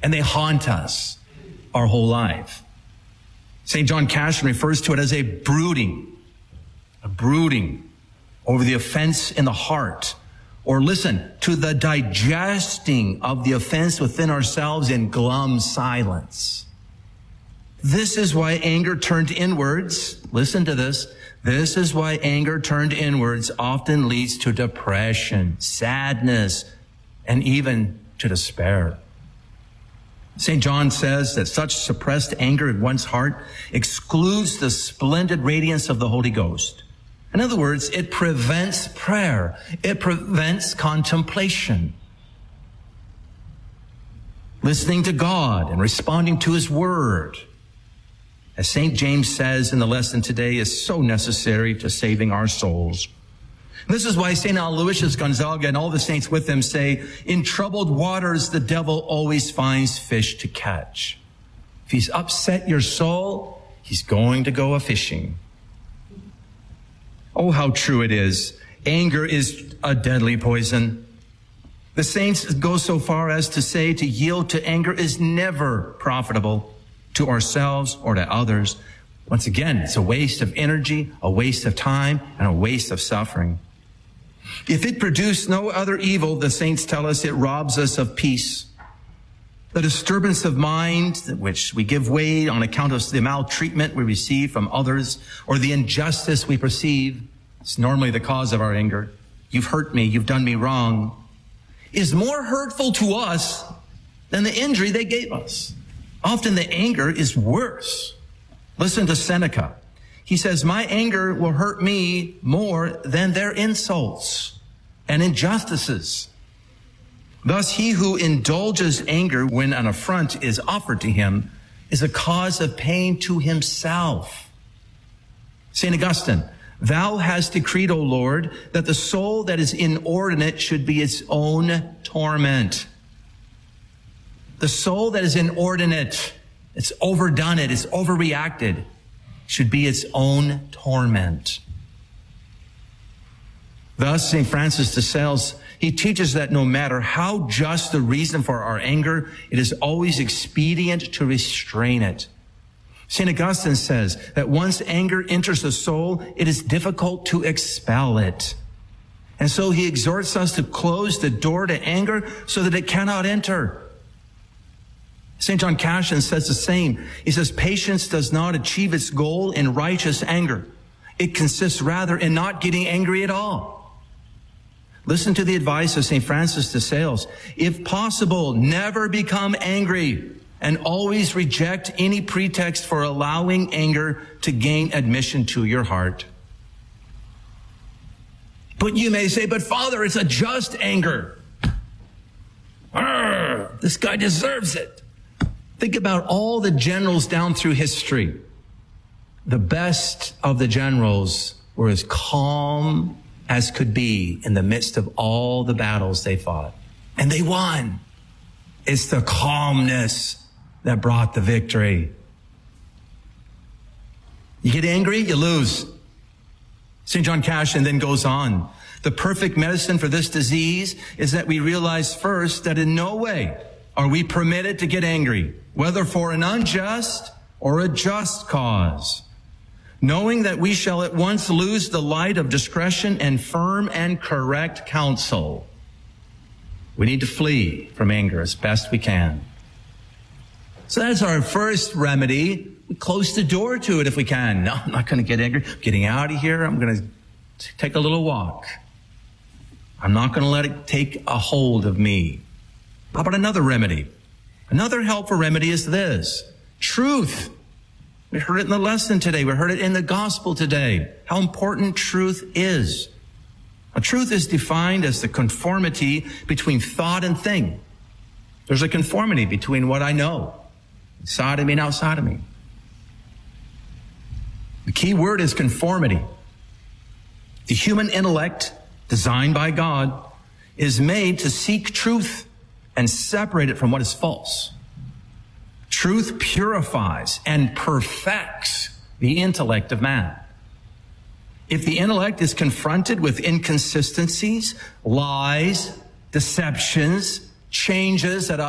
and they haunt us our whole life. St. John Cassian refers to it as a brooding over the offense in the heart. Or listen, to the digesting of the offense within ourselves in glum silence. This is why anger turned inwards, listen to this, this is why anger turned inwards often leads to depression, sadness, and even to despair. St. John says that such suppressed anger in one's heart excludes the splendid radiance of the Holy Ghost. In other words, it prevents prayer. It prevents contemplation. Listening to God and responding to His Word, as St. James says in the lesson today, is so necessary to saving our souls. This is why St. Aloysius Gonzaga and all the saints with him say, in troubled waters, the devil always finds fish to catch. If he's upset your soul, he's going to go a-fishing. Oh, how true it is. Anger is a deadly poison. The saints go so far as to say to yield to anger is never profitable to ourselves or to others. Once again, it's a waste of energy, a waste of time, and a waste of suffering. If it produced no other evil, the saints tell us it robs us of peace. The disturbance of mind, which we give way on account of the maltreatment we receive from others, or the injustice we perceive, is normally the cause of our anger. You've hurt me, you've done me wrong, is more hurtful to us than the injury they gave us. Often the anger is worse. Listen to Seneca. He says, my anger will hurt me more than their insults and injustices. Thus, he who indulges anger when an affront is offered to him is a cause of pain to himself. St. Augustine, thou hast decreed, O Lord, that the soul that is inordinate should be its own torment. The soul that is inordinate, it's overdone it, it's overreacted, should be its own torment. Thus, St. Francis de Sales, he teaches that no matter how just the reason for our anger, it is always expedient to restrain it. St. Augustine says that once anger enters the soul, it is difficult to expel it. And so he exhorts us to close the door to anger so that it cannot enter. St. John Cassian says the same. He says, patience does not achieve its goal in righteous anger. It consists rather in not getting angry at all. Listen to the advice of St. Francis de Sales. If possible, never become angry and always reject any pretext for allowing anger to gain admission to your heart. But you may say, but Father, it's a just anger. This guy deserves it. Think about all the generals down through history. The best of the generals were as calm as could be in the midst of all the battles they fought. And they won. It's the calmness that brought the victory. You get angry, you lose. St. John Cassian then goes on. The perfect medicine for this disease is that we realize first that in no way are we permitted to get angry, whether for an unjust or a just cause, knowing that we shall at once lose the light of discretion and firm and correct counsel. We need to flee from anger as best we can. So that's our first remedy. We close the door to it if we can. No, I'm not going to get angry. I'm getting out of here. I'm going to take a little walk. I'm not going to let it take a hold of me. How about another remedy? Another helpful remedy is this: truth. We heard it in the lesson today. We heard it in the gospel today. How important truth is. A truth is defined as the conformity between thought and thing. There's a conformity between what I know, inside of me and outside of me. The key word is conformity. The human intellect, designed by God, is made to seek truth and separate it from what is false. Truth purifies and perfects the intellect of man. If the intellect is confronted with inconsistencies, lies, deceptions, changes that